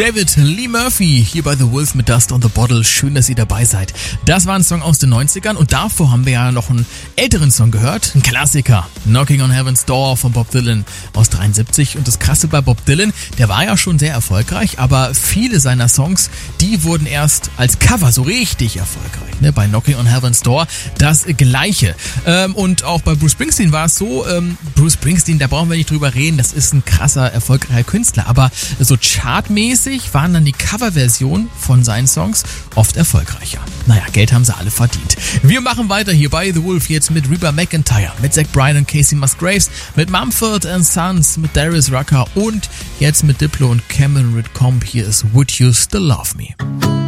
David Lee Murphy hier bei The Wolf mit Dust on the Bottle. Schön, dass ihr dabei seid. Das war ein Song aus den 90ern und davor haben wir ja noch einen älteren Song gehört. Ein Klassiker. Knocking on Heaven's Door von Bob Dylan aus 73. Und das Krasse bei Bob Dylan, der war ja schon sehr erfolgreich, aber viele seiner Songs, die wurden erst als Cover so richtig erfolgreich. Ne? Bei Knocking on Heaven's Door das Gleiche. Und auch bei Bruce Springsteen war es so, Bruce Springsteen, da brauchen wir nicht drüber reden, das ist ein krasser, erfolgreicher Künstler, aber so chartmäßig waren dann die Coverversionen von seinen Songs oft erfolgreicher. Naja, Geld haben sie alle verdient. Wir machen weiter hier bei The Wolf jetzt mit Reba McEntire, mit Zach Bryan und Casey Musgraves, mit Mumford & Sons, mit Darius Rucker und jetzt mit Diplo und Cameron Whitcomb. Hier ist Would You Still Love Me?